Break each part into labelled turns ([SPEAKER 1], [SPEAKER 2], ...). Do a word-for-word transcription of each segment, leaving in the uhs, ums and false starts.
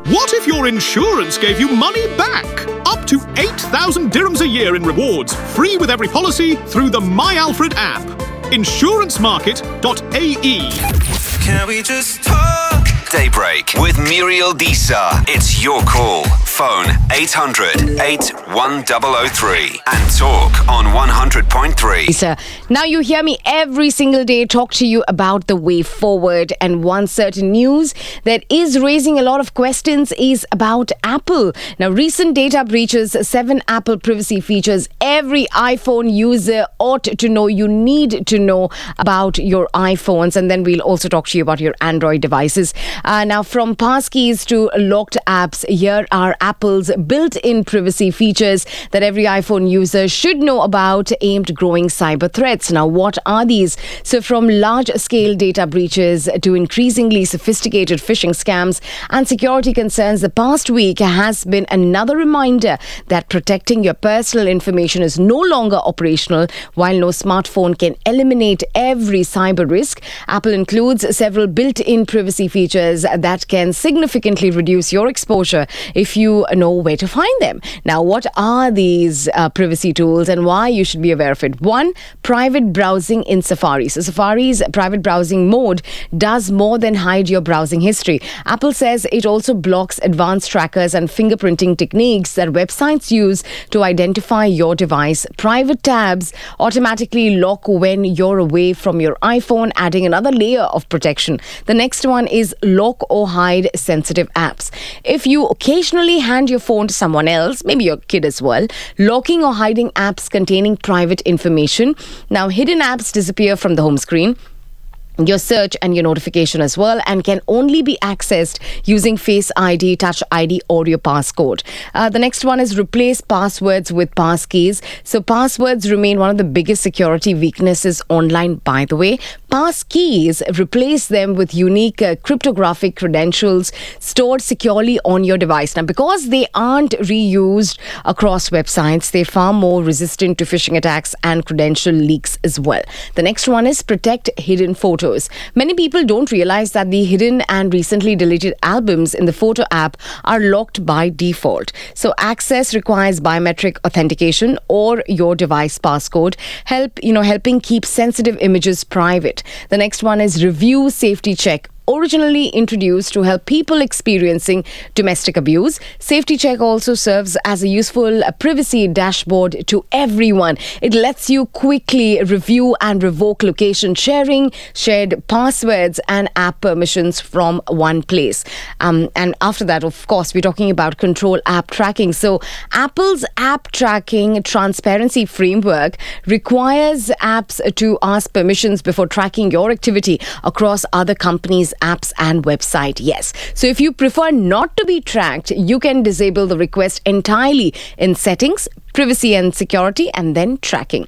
[SPEAKER 1] What if your insurance gave you money back? Up to eight thousand dirhams a year in rewards, free with every policy through the My Alfred app. insurance market dot A E.
[SPEAKER 2] Can we just talk?
[SPEAKER 3] Daybreak with Muriel Disa. It's your call. Phone eight hundred, eight one zero zero three and talk on one hundred point three.
[SPEAKER 4] Sir, now you hear me every single day talk to you about the way forward, and one certain news that is raising a lot of questions is about Apple. Now, recent data breaches seven Apple privacy features every iPhone user ought to know. You need to know about your iPhones, and then we'll also talk to you about your Android devices. Uh, now, from passkeys to locked apps, here are Apple's built-in privacy features that every iPhone user should know about aimed growing cyber threats. Now, what are these? So, from large-scale data breaches to increasingly sophisticated phishing scams and security concerns, the past week has been another reminder that protecting your personal information is no longer operational. While no smartphone can eliminate every cyber risk, Apple includes several built-in privacy features that can significantly reduce your exposure if you know where to find them. Now, what are these uh, privacy tools and why you should be aware of it? One, private browsing in Safari. So Safari's private browsing mode does more than hide your browsing history. Apple says it also blocks advanced trackers and fingerprinting techniques that websites use to identify your device. Private tabs automatically lock when you're away from your iPhone, adding another layer of protection. The next one is lock or hide sensitive apps. If you occasionally hand your phone to someone else, maybe your kid as well, locking or hiding apps containing private information. Now, hidden apps disappear from the home screen, your search and your notification as well, and can only be accessed using Face I D, Touch I D or your passcode. Uh, the next one is replace passwords with passkeys. So passwords remain one of the biggest security weaknesses online, by the way. Passkeys replace them with unique uh, cryptographic credentials stored securely on your device. Now, because they aren't reused across websites, they're far more resistant to phishing attacks and credential leaks as well. The next one is protect hidden photos. Many people don't realize that the hidden and recently deleted albums in the photo app are locked by default. So access requires biometric authentication or your device passcode, help, you know, helping keep sensitive images private. The next one is review safety check. Originally introduced to help people experiencing domestic abuse, Safety Check also serves as a useful privacy dashboard to everyone. It lets you quickly review and revoke location sharing, shared passwords and app permissions from one place. Um, and after that, of course, we're talking about control app tracking. So Apple's app tracking transparency framework requires apps to ask permissions before tracking your activity across other companies' apps and website. Yes. So if you prefer not to be tracked, you can disable the request entirely in settings, privacy and security, and then tracking.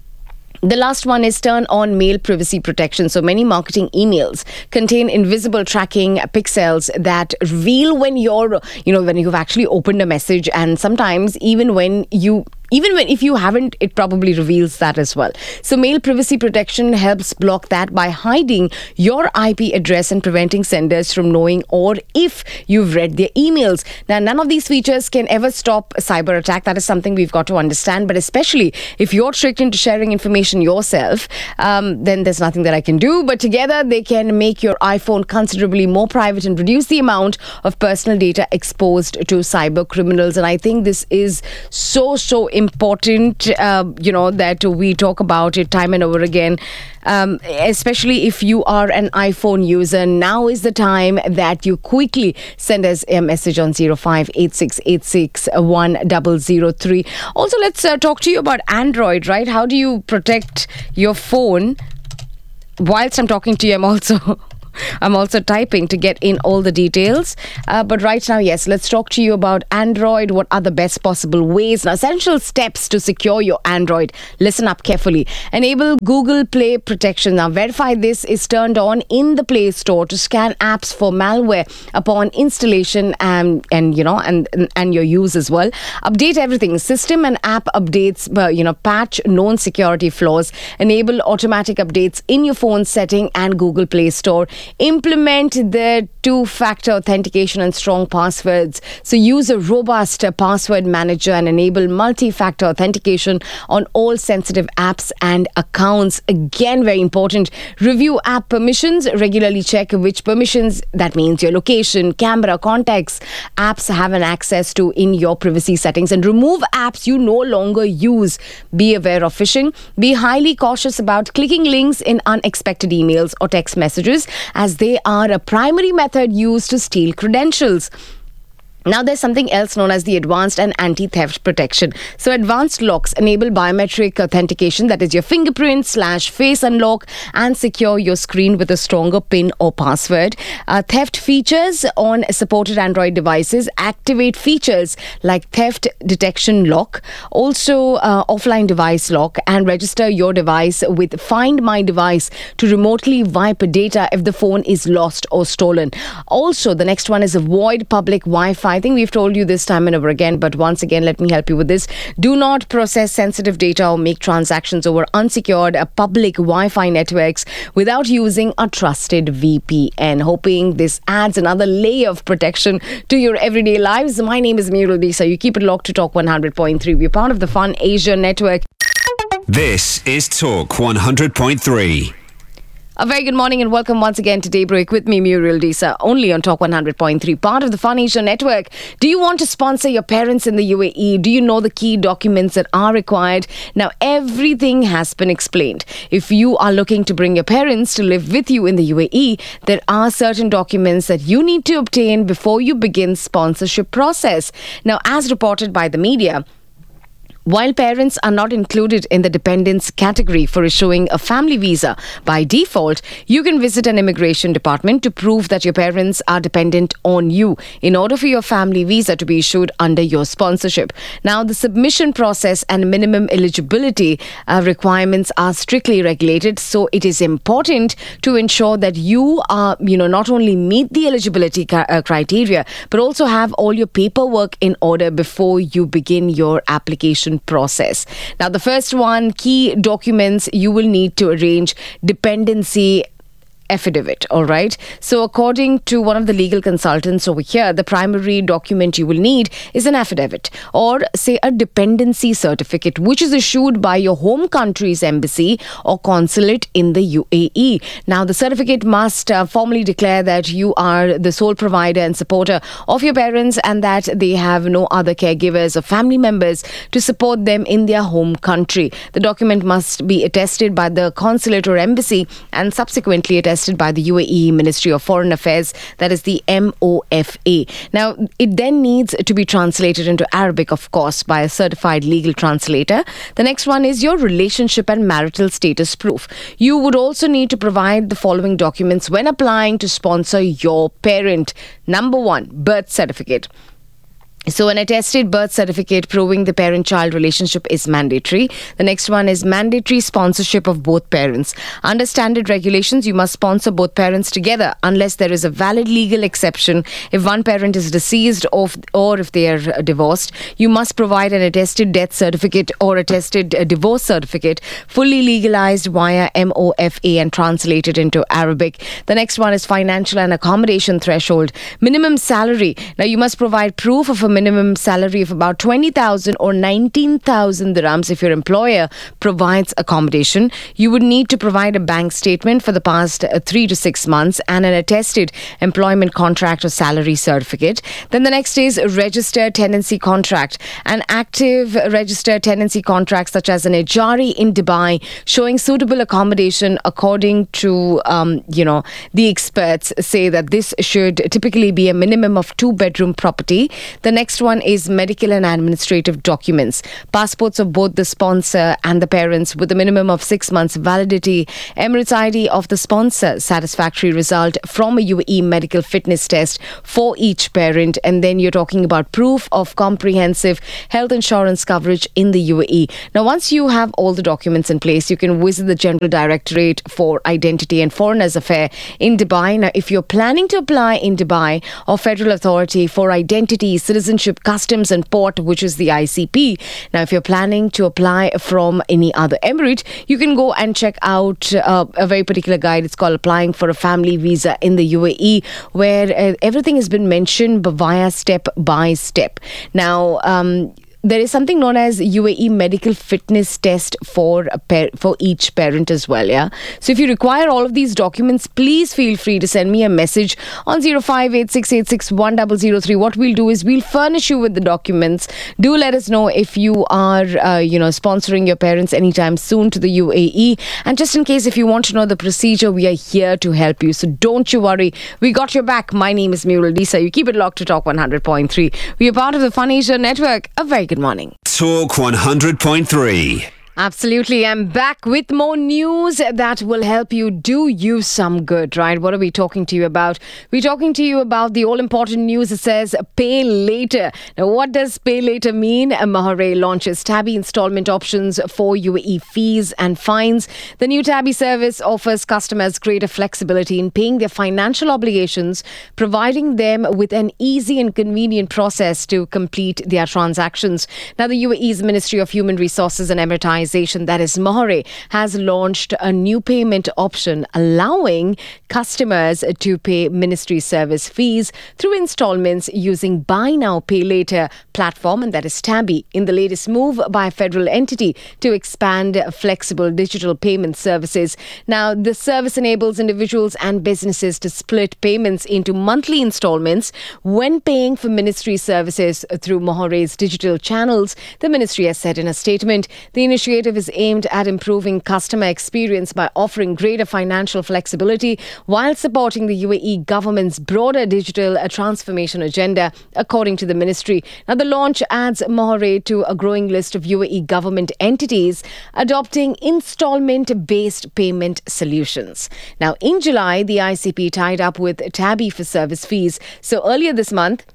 [SPEAKER 4] The last one is turn on mail privacy protection. So many marketing emails contain invisible tracking pixels that reveal when you're, you know, when you've actually opened a message, and sometimes even when you Even when if you haven't, it probably reveals that as well. So mail privacy protection helps block that by hiding your I P address and preventing senders from knowing or if you've read their emails. Now, none of these features can ever stop a cyber attack. That is something we've got to understand. But especially if you're tricked into sharing information yourself, um, then there's nothing that I can do. But together, they can make your iPhone considerably more private and reduce the amount of personal data exposed to cyber criminals. And I think this is so, so important. important, uh, you know, that we talk about it time and over again, um, especially if you are an iPhone user. Now is the time that you quickly send us a message on zero five eight six eight six one zero zero three. Also, let's uh, talk to you about Android, right? How do you protect your phone? Whilst I'm talking to you, I'm also... I'm also typing to get in all the details. Uh, but right now, yes, let's talk to you about Android. What are the best possible ways? Now, essential steps to secure your Android. Listen up carefully. Enable Google Play protection. Now, verify this is turned on in the Play Store to scan apps for malware upon installation and, and you know, and, and your use as well. Update everything. System and app updates, uh, you know, patch known security flaws. Enable automatic updates in your phone setting and Google Play Store. implement the two-factor authentication and strong passwords. So use a robust uh, password manager and enable multi-factor authentication on all sensitive apps and accounts. Again, very important. Review app permissions. Regularly check which permissions, that means your location, camera, contacts, apps have an access to in your privacy settings, and remove apps you no longer use. Be aware of phishing. Be highly cautious about clicking links in unexpected emails or text messages, as they are a primary method used to steal credentials. Now, there's something else known as the Advanced and Anti-Theft Protection. So, advanced locks enable biometric authentication, that is your fingerprint slash face unlock, and secure your screen with a stronger PIN or password. Uh, theft features on supported Android devices activate features like theft detection lock, also uh, offline device lock, and register your device with Find My Device to remotely wipe data if the phone is lost or stolen. Also, the next one is avoid public Wi-Fi. I think we've told you this time and over again, but once again, let me help you with this. Do not process sensitive data or make transactions over unsecured uh, public Wi-Fi networks without using a trusted V P N. Hoping this adds another layer of protection to your everyday lives. My name is Muriel Disa. You keep it locked to Talk one hundred point three. We're part of the Fun Asia Network.
[SPEAKER 3] This is Talk one hundred point three.
[SPEAKER 4] A very good morning and welcome once again to Daybreak with me, Muriel Disa, only on Talk one hundred point three, part of the Fun Asia Network. Do you want to sponsor your parents in the U A E? Do you know the key documents that are required? Now, everything has been explained. If you are looking to bring your parents to live with you in the U A E, there are certain documents that you need to obtain before you begin sponsorship process. Now, as reported by the media, while parents are not included in the dependents category for issuing a family visa by default, you can visit an immigration department to prove that your parents are dependent on you in order for your family visa to be issued under your sponsorship. Now, the submission process and minimum eligibility uh, requirements are strictly regulated, so it is important to ensure that you are, you know, not only meet the eligibility ca- uh, criteria, but also have all your paperwork in order before you begin your application process. Now, the first one, key documents you will need to arrange dependency affidavit. All right. So according to one of the legal consultants over here, the primary document you will need is an affidavit or say a dependency certificate, which is issued by your home country's embassy or consulate in the U A E. Now, the certificate must uh, formally declare that you are the sole provider and supporter of your parents and that they have no other caregivers or family members to support them in their home country. The document must be attested by the consulate or embassy and subsequently attested by the U A E Ministry of Foreign Affairs, that is the M O F A. Now, it then needs to be translated into Arabic, of course, by a certified legal translator. The next one is your relationship and marital status proof. You would also need to provide the following documents when applying to sponsor your parent. Number one, birth certificate. So an attested birth certificate proving the parent-child relationship is mandatory. The next one is mandatory sponsorship of both parents. Under standard regulations, you must sponsor both parents together unless there is a valid legal exception. If one parent is deceased or, or if they are divorced, you must provide an attested death certificate or attested divorce certificate, fully legalized via M O F A and translated into Arabic. The next one is financial and accommodation threshold. Minimum salary. Now, you must provide proof of a minimum salary of about twenty thousand or nineteen thousand dirhams if your employer provides accommodation. You would need to provide a bank statement for the past uh, three to six months and an attested employment contract or salary certificate. Then the next is a registered tenancy contract. An active registered tenancy contract such as an Ejari in Dubai showing suitable accommodation according to, um, you know, the experts say that this should typically be a minimum of two bedroom property. The next Next one is medical and administrative documents. Passports of both the sponsor and the parents with a minimum of six months validity. Emirates I D of the sponsor. Satisfactory result from a U A E medical fitness test for each parent. And then you're talking about proof of comprehensive health insurance coverage in the U A E. Now, once you have all the documents in place, you can visit the General Directorate for Identity and Foreigners Affairs in Dubai. Now, if you're planning to apply in Dubai or Federal Authority for Identity, Citizenship, Citizenship, Customs and Port, which is the I C P. Now, if you're planning to apply from any other emirate, you can go and check out uh, a very particular guide. It's called Applying for a Family Visa in the U A E, where uh, everything has been mentioned via step by step. Now, um, there is something known as U A E medical fitness test for a par- for each parent as well, yeah? So if you require all of these documents, please feel free to send me a message on zero five eight six eight six one zero zero three. What we'll do is we'll furnish you with the documents. Do let us know if you are, uh, you know, sponsoring your parents anytime soon to the U A E. And just in case if you want to know the procedure, we are here to help you. So don't you worry. We got your back. My name is Muriel Disa. You keep it locked to Talk one hundred point three. We are part of the Fun Asia Network. A very good morning.
[SPEAKER 3] Talk one hundred point three.
[SPEAKER 4] Absolutely. I'm back with more news that will help you do you some good, right? What are we talking to you about? We're talking to you about the all-important news that says pay later. Now, what does pay later mean? Mahare launches Tabby installment options for U A E fees and fines. The new Tabby service offers customers greater flexibility in paying their financial obligations, providing them with an easy and convenient process to complete their transactions. Now, the U A E's Ministry of Human Resources and Emiratization, that is Mahare, has launched a new payment option allowing customers to pay ministry service fees through installments using Buy Now Pay Later platform, and that is Tabby, in the latest move by a federal entity to expand flexible digital payment services. Now, the service enables individuals and businesses to split payments into monthly installments when paying for ministry services through Mahare's digital channels, the ministry has said in a statement. The initiative is aimed at improving customer experience by offering greater financial flexibility while supporting the U A E government's broader digital transformation agenda, according to the ministry. Now, the launch adds Mahare to a growing list of U A E government entities adopting installment-based payment solutions. Now, in July, the I C P tied up with Tabby for service fees. So earlier this month,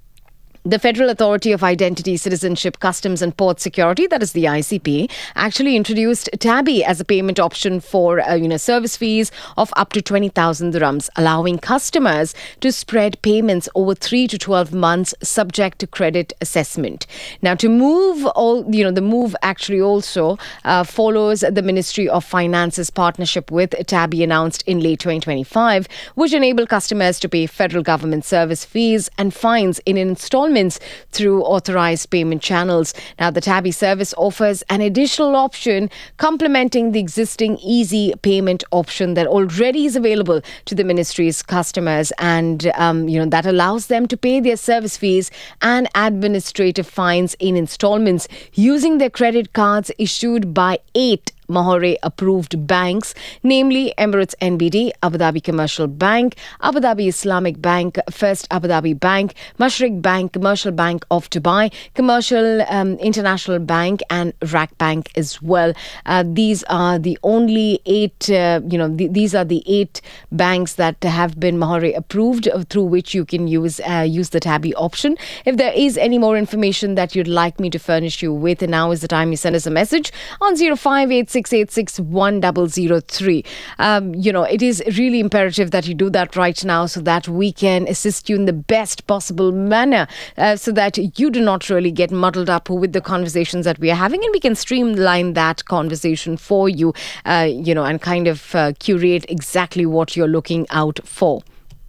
[SPEAKER 4] the Federal Authority of Identity, Citizenship, Customs and Port Security, that is the I C P, actually introduced Tabby as a payment option for uh, you know, service fees of up to twenty thousand dirhams, allowing customers to spread payments over three to twelve months subject to credit assessment. Now, to move all, you know, the move actually also uh, follows the Ministry of Finance's partnership with Tabby announced in late twenty twenty-five, which enable customers to pay federal government service fees and fines in installments through authorized payment channels. Now, the Tabby service offers an additional option complementing the existing easy payment option that already is available to the ministry's customers, and um, you know that allows them to pay their service fees and administrative fines in installments using their credit cards issued by eight Mahare approved banks, namely Emirates N B D, Abu Dhabi Commercial Bank, Abu Dhabi Islamic Bank, First Abu Dhabi Bank, Mashreq Bank, Commercial Bank of Dubai, Commercial um, International Bank, and R A C Bank as well. Uh, these are the only eight, uh, you know, th- these are the eight banks that have been Mahare approved, uh, through which you can use uh, use the Tabby option. If there is any more information that you'd like me to furnish you with, now is the time you send us a message on zero five eight six eight six one zero zero three. Um, you know, it is really imperative that you do that right now so that we can assist you in the best possible manner, uh, so that you do not really get muddled up with the conversations that we are having, and we can streamline that conversation for you, uh, you know, and kind of uh, curate exactly what you're looking out for.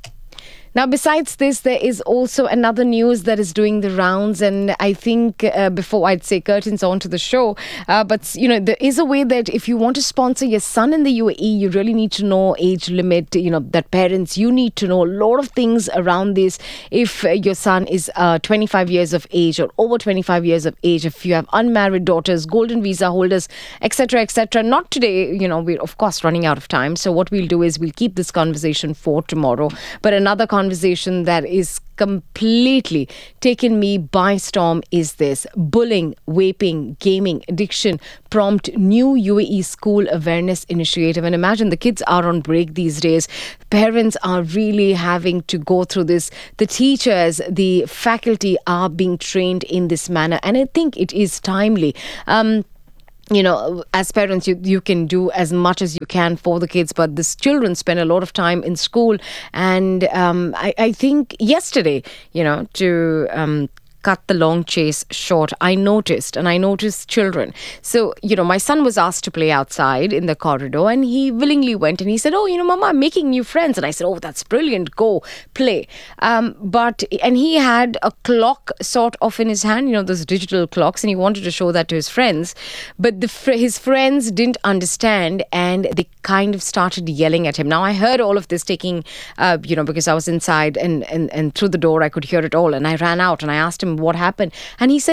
[SPEAKER 4] Now, besides this, there is also another news that is doing the rounds, and I think uh, before I'd say curtains onto the show, uh, but you know, there is a way that if you want to sponsor your son in the U A E, you really need to know age limit. You know that parents, you need to know a lot of things around this. If uh, your son is uh, twenty-five years of age or over twenty-five years of age, if you have unmarried daughters, golden visa holders, et cetera, et cetera. Not today. You know, we're of course running out of time. So what we'll do is we'll keep this conversation for tomorrow. But another conversation conversation that is completely taken me by storm is this: bullying, vaping, gaming, addiction prompt new U A E school awareness initiative. And imagine, the kids are on break these days. Parents are really having to go through this. The teachers, the faculty are being trained in this manner, and I think it is timely. Um, You know, as parents, you, you can do as much as you can for the kids, but these children spend a lot of time in school. And um, I, I think yesterday, you know, to um, cut the long chase short, I noticed, and I noticed children. So, you know, my son was asked to play outside in the corridor, and he willingly went, and he said, oh, you know, Mama, I'm making new friends. And I said, oh, that's brilliant. Go play. Um, but, and he had a clock sort of in his hand, you know, those digital clocks, and he wanted to show that to his friends. But the fr- his friends didn't understand, and they kind of started yelling at him. Now, I heard all of this taking, uh, you know, because I was inside, and, and, and through the door, I could hear it all. And I ran out and I asked him what happened. And he said,